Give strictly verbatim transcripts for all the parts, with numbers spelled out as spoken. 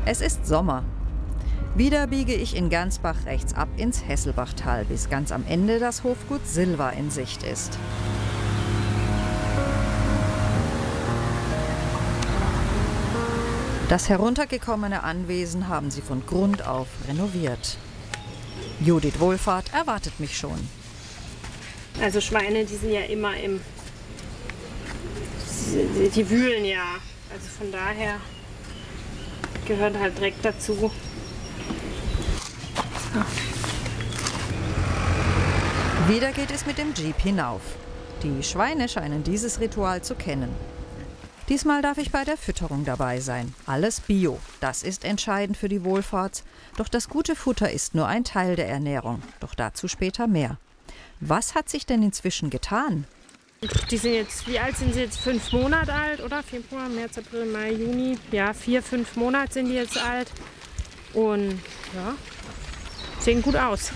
Es ist Sommer. Wieder biege ich in Gansbach rechts ab ins Hesselbachtal, bis ganz am Ende das Hofgut Silva in Sicht ist. Das heruntergekommene Anwesen haben sie von Grund auf renoviert. Judith Wohlfahrt erwartet mich schon. Also Schweine, die sind ja immer im... Die wühlen ja. Also von daher gehört halt Dreck dazu. So. Wieder geht es mit dem Jeep hinauf. Die Schweine scheinen dieses Ritual zu kennen. Diesmal darf ich bei der Fütterung dabei sein. Alles Bio. Das ist entscheidend für die Wohlfahrt. Doch das gute Futter ist nur ein Teil der Ernährung. Doch dazu später mehr. Was hat sich denn inzwischen getan? Die sind jetzt, wie alt sind sie jetzt? Fünf Monate alt, oder? Februar, März, April, Mai, Juni. Ja, vier, fünf Monate sind die jetzt alt. Und ja, sehen gut aus.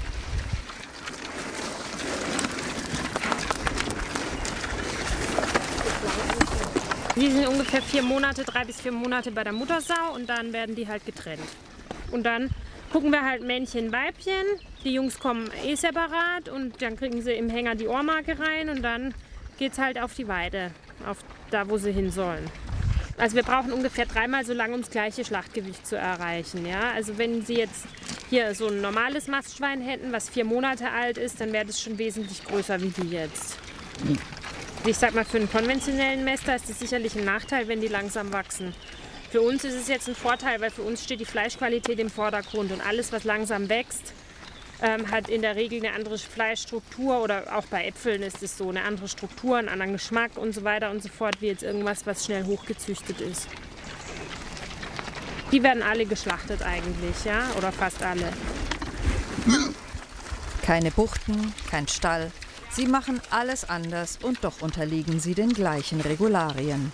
Die sind ungefähr vier Monate, drei bis vier Monate bei der Muttersau und dann werden die halt getrennt. Und dann gucken wir halt Männchen, Weibchen. Die Jungs kommen eh separat und dann kriegen sie im Hänger die Ohrmarke rein und dann geht es halt auf die Weide, auf da, wo sie hin sollen. Also wir brauchen ungefähr dreimal so lange, um das gleiche Schlachtgewicht zu erreichen. Ja? Also wenn Sie jetzt hier so ein normales Mastschwein hätten, was vier Monate alt ist, dann wäre das schon wesentlich größer wie die jetzt. Ich sag mal, für einen konventionellen Mäster ist das sicherlich ein Nachteil, wenn die langsam wachsen. Für uns ist es jetzt ein Vorteil, weil für uns steht die Fleischqualität im Vordergrund und alles, was langsam wächst, ähm, hat in der Regel eine andere Fleischstruktur oder auch bei Äpfeln ist es so, eine andere Struktur, einen anderen Geschmack und so weiter und so fort, wie jetzt irgendwas, was schnell hochgezüchtet ist. Die werden alle geschlachtet eigentlich, ja, oder fast alle. Keine Buchten, kein Stall. Sie machen alles anders und doch unterliegen sie den gleichen Regularien.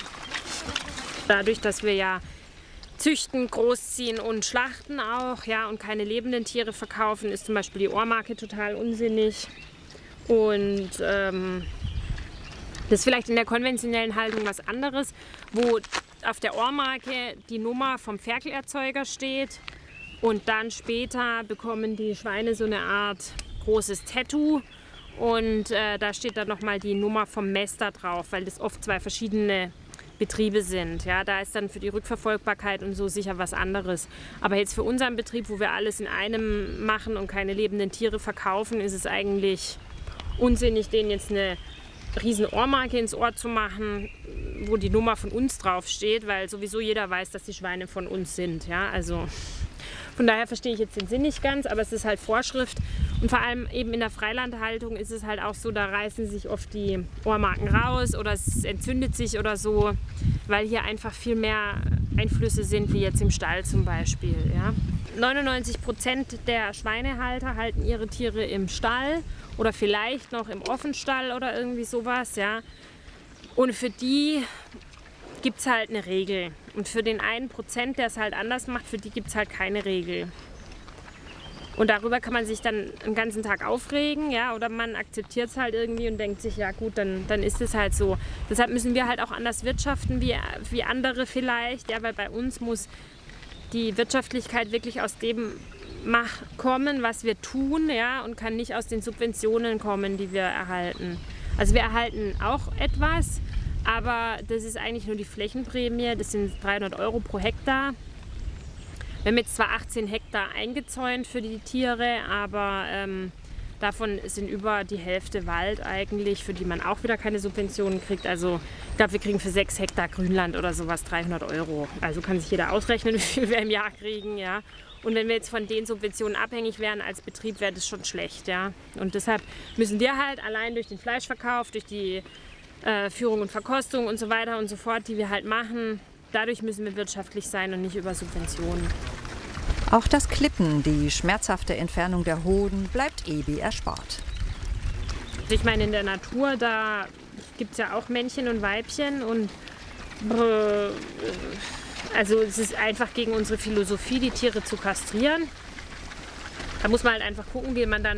Dadurch, dass wir ja züchten, großziehen und schlachten auch, ja, und keine lebenden Tiere verkaufen, ist zum Beispiel die Ohrmarke total unsinnig. Und ähm, das ist vielleicht in der konventionellen Haltung was anderes, wo auf der Ohrmarke die Nummer vom Ferkelerzeuger steht und dann später bekommen die Schweine so eine Art großes Tattoo. Und äh, da steht dann nochmal die Nummer vom Mäster drauf, weil das oft zwei verschiedene Betriebe sind. Ja, da ist dann für die Rückverfolgbarkeit und so sicher was anderes. Aber jetzt für unseren Betrieb, wo wir alles in einem machen und keine lebenden Tiere verkaufen, ist es eigentlich unsinnig, denen jetzt eine riesen Ohrmarke ins Ohr zu machen, wo die Nummer von uns drauf steht, weil sowieso jeder weiß, dass die Schweine von uns sind. Ja, also von daher verstehe ich jetzt den Sinn nicht ganz, aber es ist halt Vorschrift. Und vor allem eben in der Freilandhaltung ist es halt auch so, da reißen sich oft die Ohrmarken raus oder es entzündet sich oder so, weil hier einfach viel mehr Einflüsse sind, wie jetzt im Stall zum Beispiel. Ja. neunundneunzig Prozent der Schweinehalter halten ihre Tiere im Stall oder vielleicht noch im Offenstall oder irgendwie sowas. Ja. Und für die gibt es halt eine Regel. Und für den einen Prozent, der es halt anders macht, für die gibt es halt keine Regel. Und darüber kann man sich dann den ganzen Tag aufregen, ja, oder man akzeptiert es halt irgendwie und denkt sich, ja gut, dann, dann ist es halt so. Deshalb müssen wir halt auch anders wirtschaften wie, wie andere vielleicht, ja, weil bei uns muss die Wirtschaftlichkeit wirklich aus dem mach, kommen, was wir tun, ja, und kann nicht aus den Subventionen kommen, die wir erhalten. Also wir erhalten auch etwas, aber das ist eigentlich nur die Flächenprämie, das sind dreihundert Euro pro Hektar. Wir haben jetzt zwar achtzehn Hektar eingezäunt für die Tiere, aber ähm, davon sind über die Hälfte Wald eigentlich, für die man auch wieder keine Subventionen kriegt. Also ich glaube, wir kriegen für sechs Hektar Grünland oder sowas dreihundert Euro. Also kann sich jeder ausrechnen, wie viel wir im Jahr kriegen. Ja. Und wenn wir jetzt von den Subventionen abhängig wären als Betrieb, wäre das schon schlecht. Ja. Und deshalb müssen wir halt allein durch den Fleischverkauf, durch die äh, Führung und Verkostung und so weiter und so fort, die wir halt machen, dadurch müssen wir wirtschaftlich sein und nicht über Subventionen. Auch das Klippen, die schmerzhafte Entfernung der Hoden, bleibt Ebi erspart. Ich meine, in der Natur, da gibt es ja auch Männchen und Weibchen und äh, also es ist einfach gegen unsere Philosophie, die Tiere zu kastrieren. Da muss man halt einfach gucken, wie man dann